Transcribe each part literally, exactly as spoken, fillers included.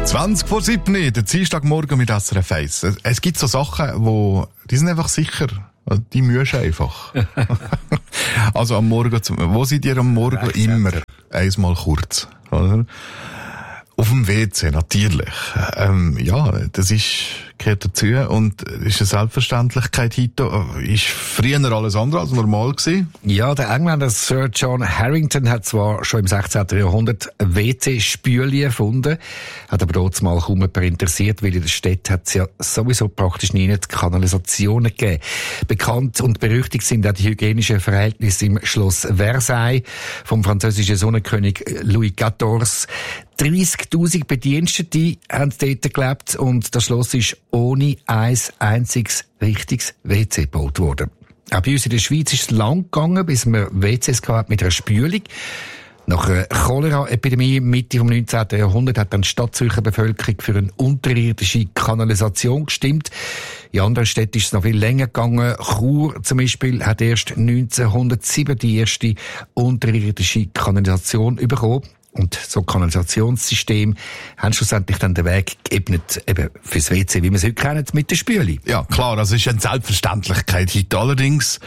zwanzig vor sieben, der Dienstagmorgen mit S R F eins. Es gibt so Sachen, wo, die sind einfach sicher. Die mühst einfach. Also am Morgen, zum, wo seid ihr am Morgen? Recht immer? Einmal kurz, oder? Auf dem W C, natürlich. Ähm, ja, das ist, gehört dazu und ist eine Selbstverständlichkeit heute. Ist früher alles andere als normal gewesen. Ja, der Engländer Sir John Harrington hat zwar schon im sechzehnten Jahrhundert W C-Spüli erfunden, hat aber dort mal kaum jemand interessiert, weil in der Stadt hat es ja sowieso praktisch nie die Kanalisationen gegeben. Bekannt und berüchtigt sind auch die hygienischen Verhältnisse im Schloss Versailles vom französischen Sonnenkönig Louis der vierzehnte. dreissigtausend Bedienstete haben dort gelebt und das Schloss ist ohne ein einziges richtiges W C gebaut worden. Auch bei uns in der Schweiz ist es lang gegangen, bis man W Cs gehabt mit einer Spülung. Nach einer Cholera-Epidemie Mitte des neunzehnten Jahrhunderts hat dann die Stadtzürcher Bevölkerung für eine unterirdische Kanalisation gestimmt. In anderen Städten ist es noch viel länger gegangen. Chur zum Beispiel hat erst neunzehnhundertsieben die erste unterirdische Kanalisation bekommen. Und so Kanalisationssystem haben schlussendlich dann den Weg geebnet, eben fürs W C, wie wir es heute kennen, mit der Spüli. Ja, klar, das ist eine Selbstverständlichkeit heute allerdings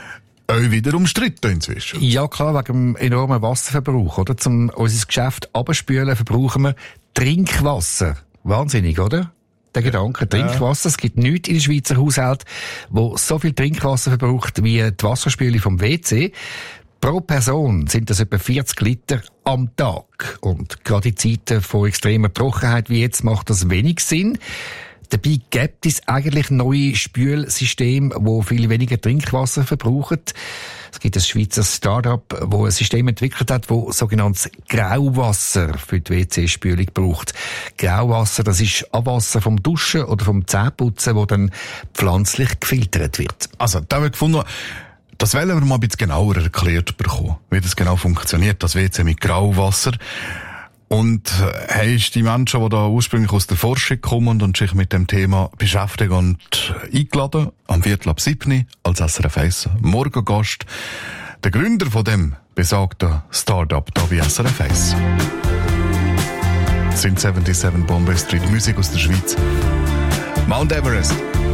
auch wieder umstritten inzwischen. Ja, klar, wegen dem enormen Wasserverbrauch, oder? Zum unser Geschäft abspülen verbrauchen wir Trinkwasser. Wahnsinnig, oder? Der Gedanke, Trinkwasser. Es gibt nichts in den Schweizer Haushalt, wo so viel Trinkwasser verbraucht wie die Wasserspüle vom W C. Pro Person sind das etwa vierzig Liter am Tag. Und gerade in Zeiten von extremer Trockenheit wie jetzt macht das wenig Sinn. Dabei gibt es eigentlich neue Spülsysteme, die viel weniger Trinkwasser verbrauchen. Es gibt ein Schweizer Start-up, das ein System entwickelt hat, das sogenanntes Grauwasser für die W C-Spülung braucht. Grauwasser, das ist Abwasser vom Duschen oder vom Zähneputzen, das dann pflanzlich gefiltert wird. Also, da habe ich gefunden, das wollen wir mal ein bisschen genauer erklärt bekommen, wie das genau funktioniert, das W C mit Grauwasser. Und hey, ist die Menschen, die da ursprünglich aus der Forschung kommen und sich mit dem Thema beschäftigen und eingeladen, am Viertel ab sieben als S R F eins Morgengast, der Gründer von dem besagten Start-up da bei S R F eins. Das sind siebenundsiebzig Bombay Street, Musik aus der Schweiz. Mount Everest.